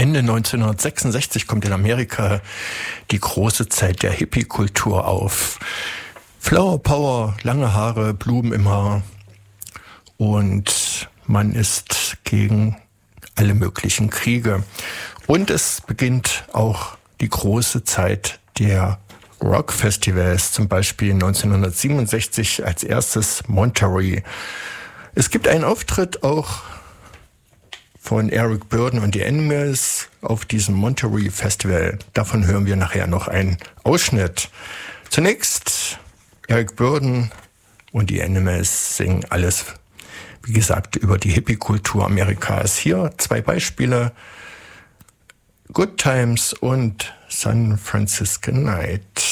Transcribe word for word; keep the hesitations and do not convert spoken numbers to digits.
Ende neunzehnhundertsechsundsechzig kommt in Amerika die große Zeit der Hippie-Kultur auf. Flower Power, lange Haare, Blumen im Haar und man ist gegen alle möglichen Kriege. Und es beginnt auch die große Zeit der Rock-Festivals, zum Beispiel neunzehnhundertsiebenundsechzig als erstes Monterey. Es gibt einen Auftritt auch von Eric Burdon und die Animals auf diesem Monterey Festival. Davon hören wir nachher noch einen Ausschnitt. Zunächst Eric Burdon und die Animals singen alles, wie gesagt, über die Hippie-Kultur Amerikas. Hier zwei Beispiele: Good Times und San Francisco Night.